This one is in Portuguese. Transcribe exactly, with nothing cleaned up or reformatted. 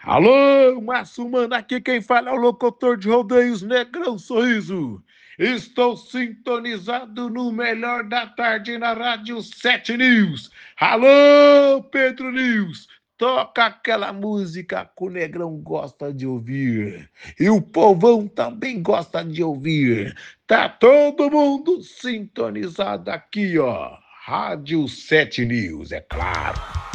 Alô, Márcio Mano, aqui quem fala é o locutor de rodeios Negrão Sorriso. Estou sintonizado no melhor da tarde na Rádio sete News. Alô, Pedro News, toca aquela música que o Negrão gosta de ouvir. E o povão também gosta de ouvir. Tá todo mundo sintonizado aqui, ó. Rádio sete News, é claro.